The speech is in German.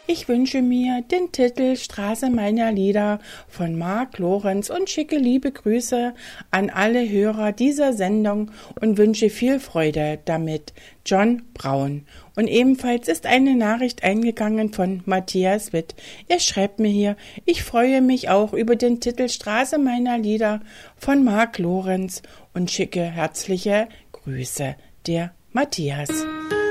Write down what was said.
Ich wünsche mir den Titel Straße meiner Lieder von Mark Lorenz und schicke liebe Grüße an alle Hörer dieser Sendung und wünsche viel Freude damit. John Braun. Und ebenfalls ist eine Nachricht eingegangen von Matthias Witt. Er schreibt mir hier: Ich freue mich auch über den Titel Straße meiner Lieder von Mark Lorenz und schicke herzliche Grüße. Der Matthias.